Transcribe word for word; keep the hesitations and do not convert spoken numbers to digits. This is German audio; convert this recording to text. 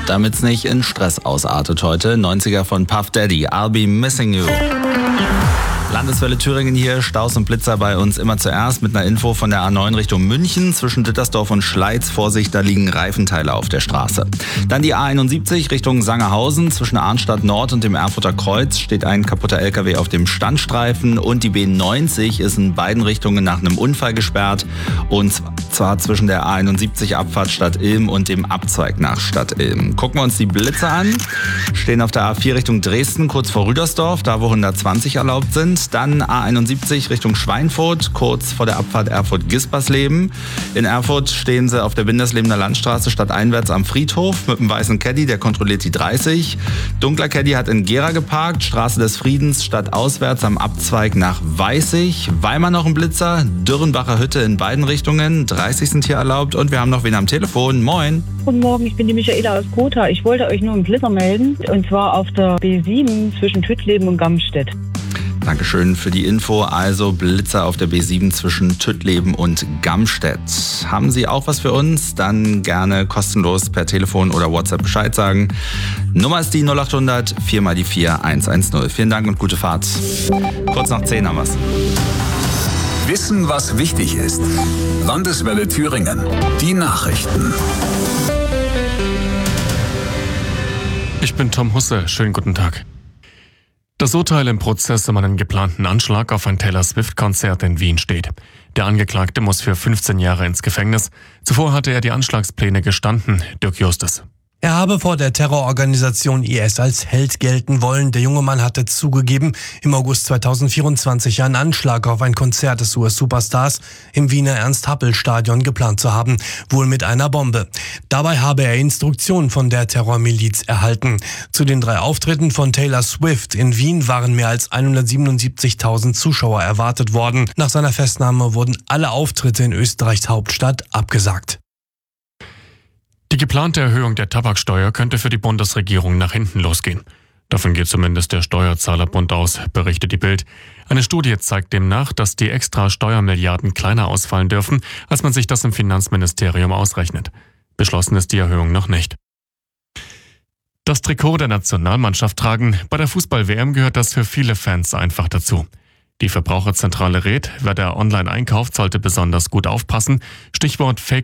Damit's nicht in Stress ausartet heute. neunziger von Puff Daddy, I'll Be Missing You. Landeswelle Thüringen hier, Staus und Blitzer bei uns immer zuerst mit einer Info von der A neun Richtung München. Zwischen Dittersdorf und Schleiz, Vorsicht, da liegen Reifenteile auf der Straße. Dann die A einundsiebzig Richtung Sangerhausen. Zwischen Arnstadt Nord und dem Erfurter Kreuz steht ein kaputter L K W auf dem Standstreifen. Und die B neunzig ist in beiden Richtungen nach einem Unfall gesperrt. Und zwar zwischen der A einundsiebzig Abfahrt Stadt Ilm und dem Abzweig nach Stadt Ilm. Gucken wir uns die Blitzer an. Stehen auf der A vier Richtung Dresden, kurz vor Rüdersdorf, da wo hundertzwanzig erlaubt sind. Dann A einundsiebzig Richtung Schweinfurt, kurz vor der Abfahrt Erfurt-Gispersleben. In Erfurt stehen sie auf der Winderslebener Landstraße stadteinwärts am Friedhof mit einem weißen Caddy, der kontrolliert die dreißig. Dunkler Caddy hat in Gera geparkt, Straße des Friedens, stadtauswärts am Abzweig nach Weißig. Weimar noch ein Blitzer, Dürrenbacher Hütte in beiden Richtungen, dreißig sind hier erlaubt. Und wir haben noch wen am Telefon. Moin. Guten Morgen, ich bin die Michaela aus Gotha. Ich wollte euch nur einen Blitzer melden, und zwar auf der B sieben zwischen Tüttleben und Gamstedt. Dankeschön für die Info. Also Blitzer auf der B sieben zwischen Tüttleben und Gamstedt. Haben Sie auch was für uns? Dann gerne kostenlos per Telefon oder WhatsApp Bescheid sagen. Nummer ist die null acht hundert vier mal die vier eins eins null. Vielen Dank und gute Fahrt. Kurz nach zehn haben wir's. Wissen, was wichtig ist. Landeswelle Thüringen. Die Nachrichten. Ich bin Tom Husse. Schönen guten Tag. Das Urteil im Prozess um einen geplanten Anschlag auf ein Taylor Swift-Konzert in Wien steht. Der Angeklagte muss für fünfzehn Jahre ins Gefängnis. Zuvor hatte er die Anschlagspläne gestanden. Dirk Justus. Er habe vor der Terrororganisation I S als Held gelten wollen. Der junge Mann hatte zugegeben, im August zweitausendvierundzwanzig einen Anschlag auf ein Konzert des U S-Superstars im Wiener Ernst-Happel-Stadion geplant zu haben, wohl mit einer Bombe. Dabei habe er Instruktionen von der Terrormiliz erhalten. Zu den drei Auftritten von Taylor Swift in Wien waren mehr als hundertsiebenundsiebzigtausend Zuschauer erwartet worden. Nach seiner Festnahme wurden alle Auftritte in Österreichs Hauptstadt abgesagt. Die geplante Erhöhung der Tabaksteuer könnte für die Bundesregierung nach hinten losgehen. Davon geht zumindest der Steuerzahlerbund aus, berichtet die Bild. Eine Studie zeigt demnach, dass die extra Steuermilliarden kleiner ausfallen dürfen, als man sich das im Finanzministerium ausrechnet. Beschlossen ist die Erhöhung noch nicht. Das Trikot der Nationalmannschaft tragen, bei der Fußball-W M gehört das für viele Fans einfach dazu. Die Verbraucherzentrale rät, wer da online einkauft, sollte besonders gut aufpassen. Stichwort Fake